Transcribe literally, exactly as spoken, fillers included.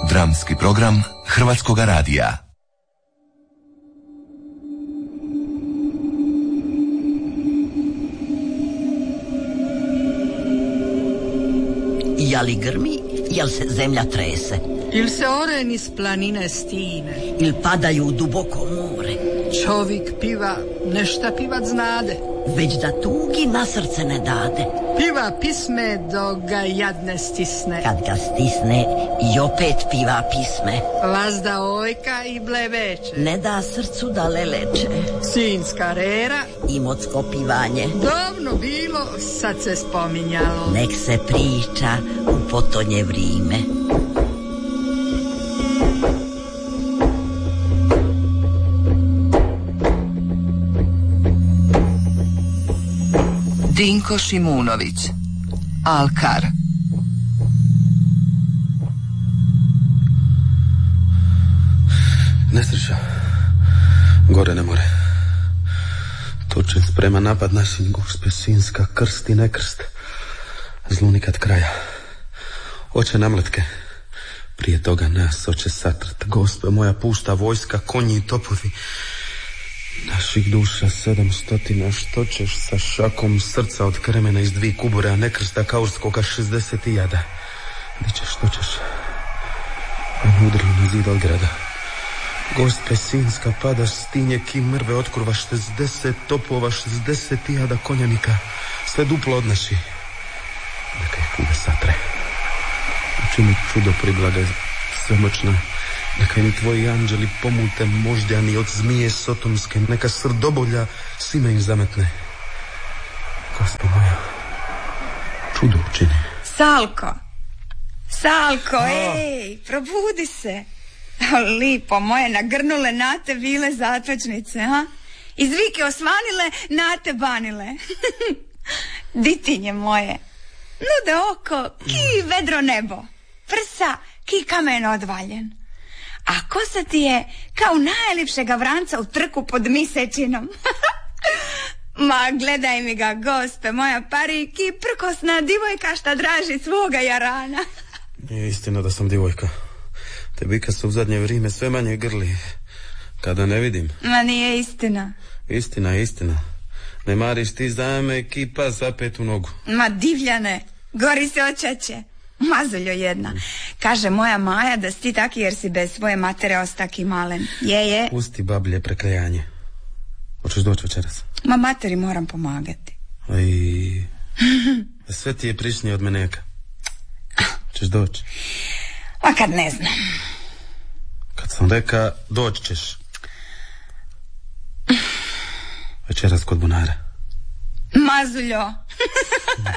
Dramski program Hrvatskoga radija. Jeli grmi, jel se zemlja trese? Il se ore niz planine stine? Il padaju u duboko more? Čovjek piva, nešta pivac znade. Već da tugi na srce ne dade. Piva pisme dok ga jadne stisne. Kad ga stisne i opet piva pisme. Vazda ojka i bleveče. Ne da srcu da leleče. Sinjska rera. Imotsko pivanje. Davno bilo, sad se spominjalo. Nek se priča u potonje vrime. Dinko Šimunović, Alkar. Nesreća. Gore ne more. Točen sprema napad na sin, Gospe Sinjska, krst i ne krst. Zlu nikad kraja. Oče namletke. Prije toga nas oče satrt. Gospe moja pušta vojska, konji i topovi. Naših duša sedam stotina, što ćeš sa šakom srca od kremena iz dvi kubure, a ne krsta kaurskoga šezdeset jada. Di ćeš, što ćeš? On udrli na zid od grada. Gospe Sinjska pada stinje ki mrve otkurva, šezdeset topova, šezdeset jada konjanika, sve duplo od naši. Neka je kube satre. Učini čudo priblage svemoćna. Neka im tvoji anđeli pomute moždjani od zmije sotomske, neka srdobolja svima im zametne. Gospo moja, čudo učini. Salko, Salko, a? Ej, probudi se. Lipo moje, nagrnule na te bile zatočnice, ha? Iz vike osvanile, na te banile. Ditinje moje, nude oko, ki vedro nebo, prsa, ki kamen odvaljen. A kosa ti je kao najljepšega vranca u trku pod misečinom. Ma gledaj mi ga, gospe moja, pariki prkosna divojka šta draži svoga jarana. Nije istina da sam divojka. Te bika su u zadnje vrijeme sve manje grli. Kada ne vidim. Ma nije istina. Istina, istina. Ne mariš ti za me kipa za petu nogu. Ma divljane, gori se očeće. Mazuljo jedna. Kaže moja Maja da si ti taki jer si bez svoje matere ostaki malen. Je, je. Pusti bablje prekajanje. Hoćeš doći večeras? Ma materi moram pomagati. Aj, sve ti je prišnije od meneka. Češ doći? A kad ne znam. Kad sam reka, doći ćeš. Večeras kod bunara. Mazuljo.